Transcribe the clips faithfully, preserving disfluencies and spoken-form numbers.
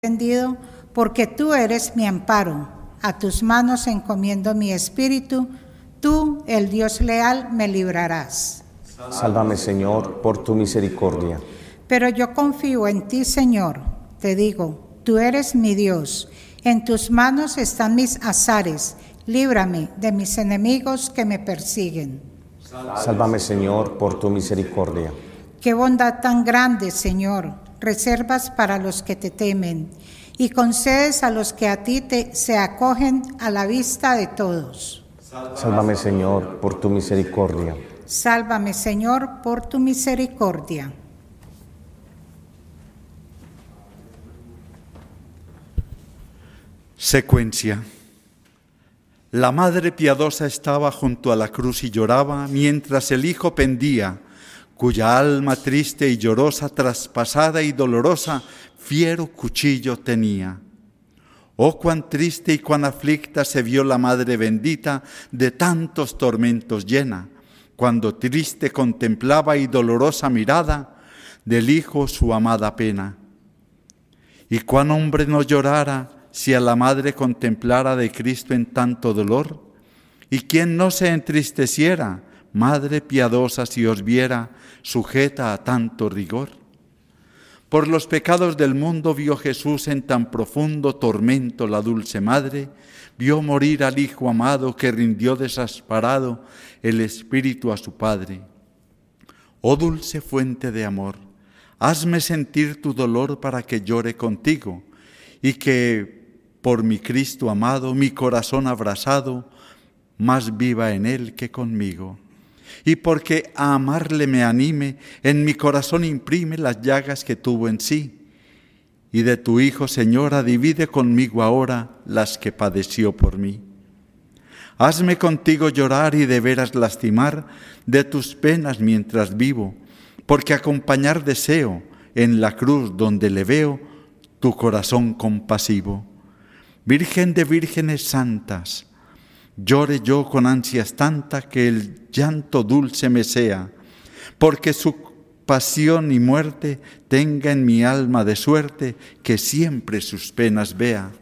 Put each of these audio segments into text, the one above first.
entendido, porque tú eres mi amparo. A tus manos encomiendo mi espíritu. Tú, el Dios leal, me librarás. Sálvame, Señor, por tu misericordia. Pero yo confío en ti, Señor. Te digo, tú eres mi Dios. En tus manos están mis azares. Líbrame de mis enemigos que me persiguen. Sálvame, Señor, por tu misericordia. Qué bondad tan grande, Señor, reservas para los que te temen y concedes a los que a ti te, se acogen a la vista de todos. Sálvame, Señor, por tu misericordia. Sálvame, Señor, por tu misericordia. Secuencia. La madre piadosa estaba junto a la cruz y lloraba mientras el hijo pendía, cuya alma triste y llorosa, traspasada y dolorosa, fiero cuchillo tenía. Oh, cuán triste y cuán aflicta se vio la madre bendita, de tantos tormentos llena, cuando triste contemplaba y dolorosa mirada del hijo su amada pena. Y cuán hombre no llorara si a la madre contemplara de Cristo en tanto dolor, y quién no se entristeciera, madre piadosa, si os viera sujeta a tanto rigor. Por los pecados del mundo vio Jesús en tan profundo tormento la dulce madre, vio morir al Hijo amado que rindió desamparado el espíritu a su Padre. Oh dulce fuente de amor, hazme sentir tu dolor para que llore contigo, y que por mi Cristo amado, mi corazón abrasado, más viva en él que conmigo. Y porque a amarle me anime, en mi corazón imprime las llagas que tuvo en sí. Y de tu Hijo, Señora, divide conmigo ahora las que padeció por mí. Hazme contigo llorar y de veras lastimar de tus penas mientras vivo, porque acompañar deseo en la cruz donde le veo tu corazón compasivo. Virgen de vírgenes santas, llore yo con ansias tanta que el llanto dulce me sea, porque su pasión y muerte tenga en mi alma de suerte que siempre sus penas vea.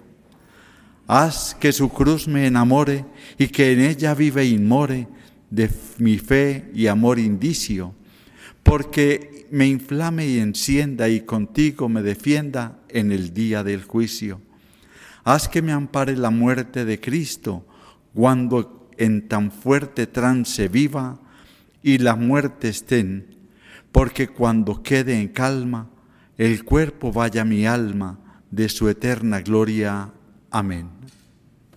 Haz que su cruz me enamore y que en ella vive y more de mi fe y amor indicio, porque me inflame y encienda y contigo me defienda en el día del juicio. Haz que me ampare la muerte de Cristo cuando en tan fuerte trance viva y la muerte estén, porque cuando quede en calma el cuerpo vaya mi alma de su eterna gloria. Amén.